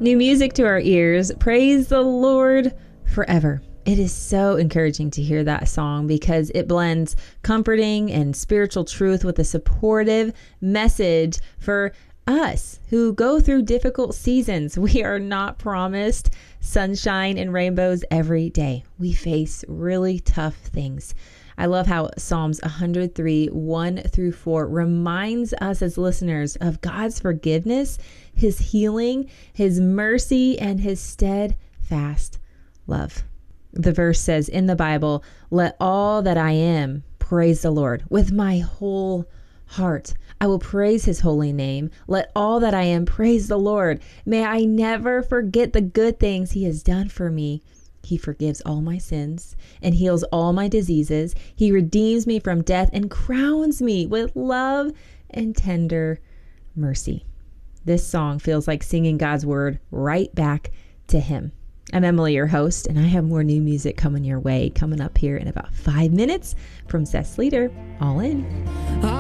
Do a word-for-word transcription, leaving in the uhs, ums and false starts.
New music to our ears. Praise the Lord forever. It is so encouraging to hear that song because it blends comforting and spiritual truth with a supportive message for us who go through difficult seasons. We are not promised sunshine and rainbows every day. We face really tough things. I love how Psalms one hundred three, one through four reminds us as listeners of God's forgiveness, his healing, his mercy, and his steadfast love. The verse says in the Bible, "Let all that I am praise the Lord with my whole heart. I will praise his holy name. Let all that I am praise the Lord. May I never forget the good things he has done for me. He forgives all my sins and heals all my diseases. He redeems me from death and crowns me with love and tender mercy." This song feels like singing God's word right back to him. I'm Emily, your host, and I have more new music coming your way, coming up here in about five minutes from Seth's Leader. All in.